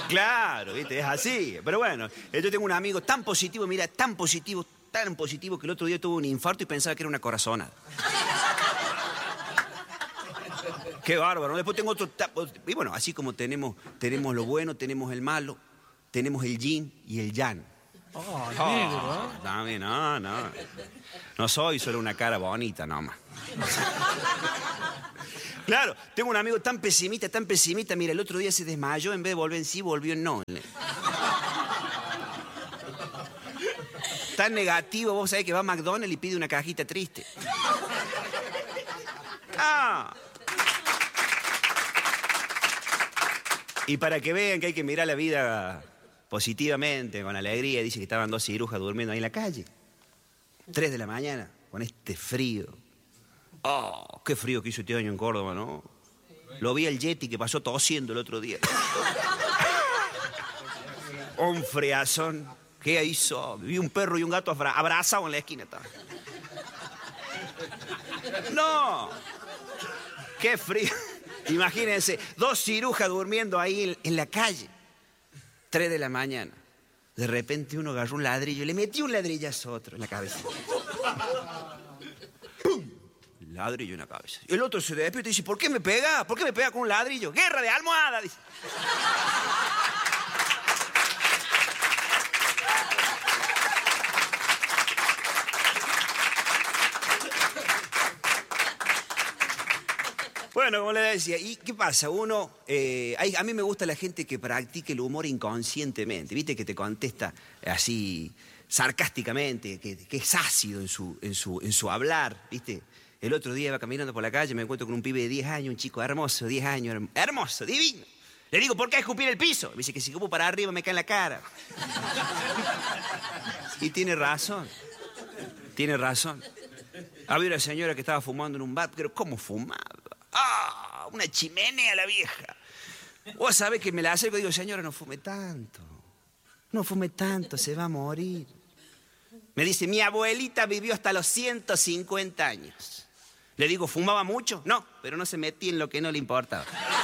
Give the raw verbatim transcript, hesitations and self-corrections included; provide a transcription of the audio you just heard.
Claro, ¿viste? Es así. Pero bueno, yo tengo un amigo tan positivo, mira, tan positivo, tan positivo, que el otro día tuvo un infarto y pensaba que era una corazonada. Qué bárbaro. Después tengo otro... Y bueno, así como tenemos, tenemos lo bueno, tenemos el malo, tenemos el yin y el yang. Oh, negro, ¿eh? No, no, no. No soy solo una cara bonita, nomás. Claro, tengo un amigo tan pesimista, tan pesimista. Mira, el otro día se desmayó, en vez de volver en sí, volvió en no. Tan negativo, vos sabés que va a McDonald's y pide una cajita triste. Ah. Y para que vean que hay que mirar la vida positivamente, con alegría, dice que estaban dos cirujas durmiendo ahí en la calle. Tres de la mañana, con este frío. Oh, qué frío que hizo este año en Córdoba, ¿no? Lo vi al Yeti que pasó tosiendo el otro día. Un friazón. ¿Qué hizo? Vi un perro y un gato abrazados en la esquina. ¡No! ¡Qué frío! Imagínense, dos cirujas durmiendo ahí en, en la calle. Tres de la mañana. De repente uno agarró un ladrillo y le metió un ladrillazo a otro en la cabeza. ¡Pum! Ladrillo en la cabeza. Y el otro se despierta y dice, ¿por qué me pega? ¿Por qué me pega con un ladrillo? ¡Guerra de almohada! Dice. Bueno, como le decía, ¿y qué pasa? Uno, eh, hay, a mí me gusta la gente que practique el humor inconscientemente, ¿viste? Que te contesta así sarcásticamente, que, que es ácido en su, en, su, en su hablar, ¿viste? El otro día iba caminando por la calle, me encuentro con un pibe de diez años, un chico hermoso, diez años, hermoso, divino. Le digo, ¿por qué escupir el piso? Me dice que si escupo para arriba me cae en la cara. Y tiene razón, tiene razón. Había una señora que estaba fumando en un bar, pero ¿cómo fumaba? ¡Ah! Una chimenea la vieja. Vos sabés que me la acerco y digo, señora, no fume tanto. No fume tanto, se va a morir. Me dice, mi abuelita vivió hasta los ciento cincuenta años. Le digo, ¿fumaba mucho? No, pero no se metía en lo que no le importaba.